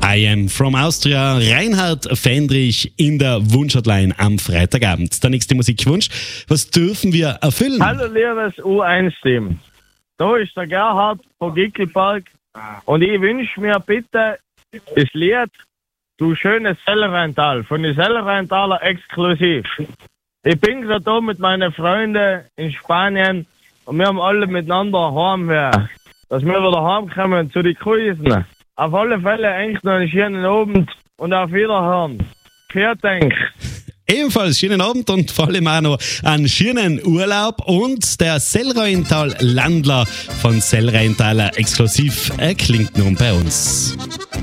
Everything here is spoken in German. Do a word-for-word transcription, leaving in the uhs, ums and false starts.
I Am From Austria, Reinhard Fendrich in der Wunschhotline am Freitagabend. Der nächste Musikwunsch, was dürfen wir erfüllen? Hallo liebes U eins Team, da ist der Gerhard von Gickelberg und ich wünsche mir bitte das Lied Du schönes Sellerrheintal von den Sellerrheintaler exklusiv. Ich bin gerade da mit meinen Freunden in Spanien und wir haben alle miteinander Heimweh, dass wir wieder heimkommen zu den Cruisen. Auf alle Fälle eigentlich noch einen schönen Abend und auf Wiederhören. Vielen Dank. Ebenfalls schönen Abend und vor allem auch noch einen schönen Urlaub. Und der Sellerrheintal-Landler von Sellerrheintaler exklusiv äh, klingt nun bei uns.